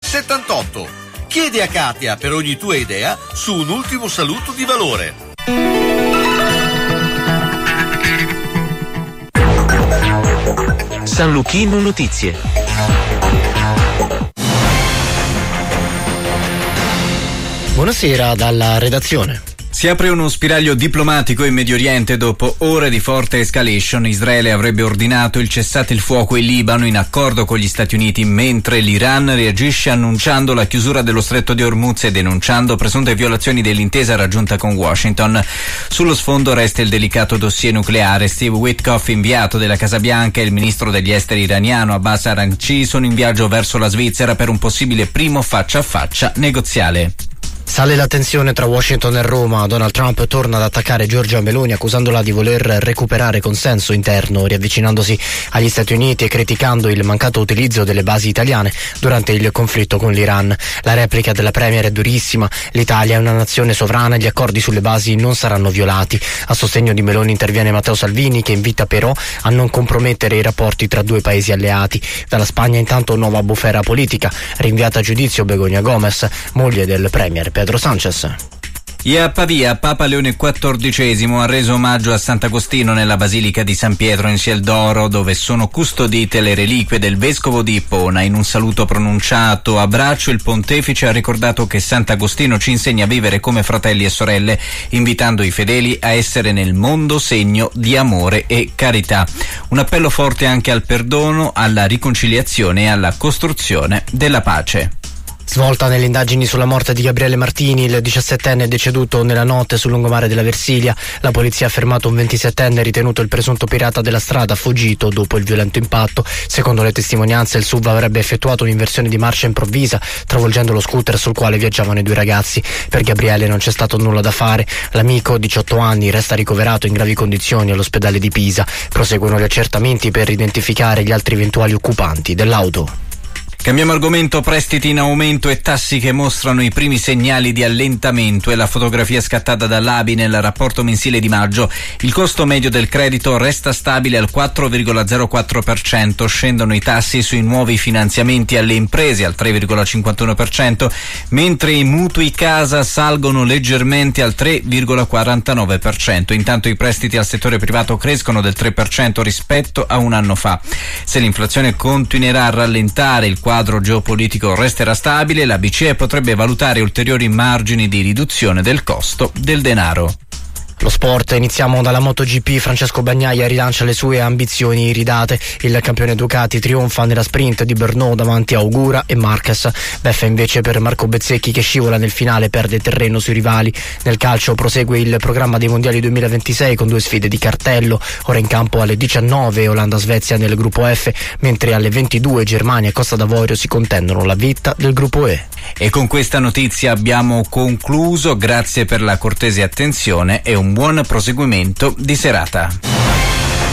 78. Chiedi a Katia per ogni tua idea su un ultimo saluto di valore. San Luchino Notizie. Buonasera dalla redazione. Si apre uno spiraglio diplomatico in Medio Oriente dopo ore di forte escalation. Israele avrebbe ordinato il cessate il fuoco in Libano in accordo con gli Stati Uniti, mentre l'Iran reagisce annunciando la chiusura dello stretto di Hormuz e denunciando presunte violazioni dell'intesa raggiunta con Washington. Sullo sfondo resta il delicato dossier nucleare. Steve Witkoff, inviato della Casa Bianca, e il ministro degli esteri iraniano Abbas Araghchi sono in viaggio verso la Svizzera per un possibile primo faccia a faccia negoziale. Sale la tensione tra Washington e Roma. Donald Trump torna ad attaccare Giorgia Meloni accusandola di voler recuperare consenso interno, riavvicinandosi agli Stati Uniti e criticando il mancato utilizzo delle basi italiane durante il conflitto con l'Iran. La replica della premier è durissima. L'Italia è una nazione sovrana e gli accordi sulle basi non saranno violati. A sostegno di Meloni interviene Matteo Salvini, che invita però a non compromettere i rapporti tra due paesi alleati. Dalla Spagna intanto nuova bufera politica. Rinviata a giudizio Begoña Gómez, moglie del premier Pedro Sánchez. E a Pavia, Papa Leone XIV ha reso omaggio a Sant'Agostino nella Basilica di San Pietro in Ciel d'Oro, dove sono custodite le reliquie del vescovo di Ippona. In un saluto pronunciato a braccio, il pontefice ha ricordato che Sant'Agostino ci insegna a vivere come fratelli e sorelle, invitando i fedeli a essere nel mondo segno di amore e carità. Un appello forte anche al perdono, alla riconciliazione e alla costruzione della pace. Svolta nelle indagini sulla morte di Gabriele Martini, il 17enne deceduto nella notte sul lungomare della Versilia. La polizia ha fermato un 27enne ritenuto il presunto pirata della strada, fuggito dopo il violento impatto. Secondo le testimonianze, il SUV avrebbe effettuato un'inversione di marcia improvvisa, travolgendo lo scooter sul quale viaggiavano i due ragazzi. Per Gabriele non c'è stato nulla da fare. L'amico, 18 anni, resta ricoverato in gravi condizioni all'ospedale di Pisa. Proseguono gli accertamenti per identificare gli altri eventuali occupanti dell'auto. Cambiamo argomento. Prestiti in aumento e tassi che mostrano i primi segnali di allentamento. È la fotografia scattata dall'ABI nel rapporto mensile di maggio. Il costo medio del credito resta stabile al 4,04%, scendono i tassi sui nuovi finanziamenti alle imprese al 3,51%, mentre i mutui casa salgono leggermente al 3,49%. Intanto i prestiti al settore privato crescono del 3% rispetto a un anno fa. Se l'inflazione continuerà a rallentare, il quadro geopolitico resterà stabile, la BCE potrebbe valutare ulteriori margini di riduzione del costo del denaro. Lo sport, iniziamo dalla MotoGP. Francesco Bagnaia rilancia le sue ambizioni iridate. Il campione Ducati trionfa nella sprint di Brno davanti a Augura e Marquez. Beffa invece per Marco Bezzecchi, che scivola nel finale, perde terreno sui rivali. Nel calcio prosegue il programma dei mondiali 2026 con 2 sfide di cartello. Ora in campo alle 19 Olanda-Svezia nel gruppo F, mentre alle 22 Germania e Costa d'Avorio si contendono la vetta del gruppo E. E con questa notizia abbiamo concluso. Grazie per la cortese attenzione e un buon proseguimento di serata.